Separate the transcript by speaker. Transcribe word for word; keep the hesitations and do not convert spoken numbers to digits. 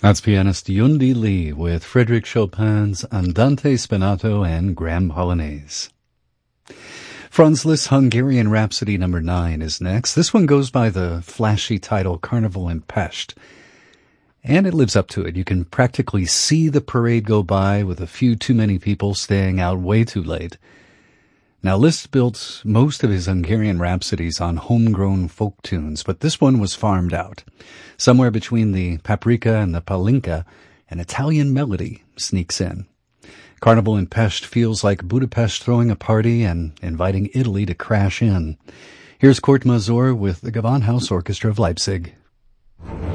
Speaker 1: That's pianist Yundi Lee with Frédéric Chopin's Andante Spinato and Grand Polonaise. Franz Liszt's Hungarian Rhapsody number nine is next. This one goes by the flashy title Carnival in Pest. And it lives up to it. You can practically see the parade go by with a few too many people staying out way too late. Now, Liszt built most of his Hungarian Rhapsodies on homegrown folk tunes, but this one was farmed out. Somewhere between the paprika and the palinka, an Italian melody sneaks in. Carnival in Pest feels like Budapest throwing a party and inviting Italy to crash in. Here's Kurt Masur with the Gewandhaus Orchestra of Leipzig.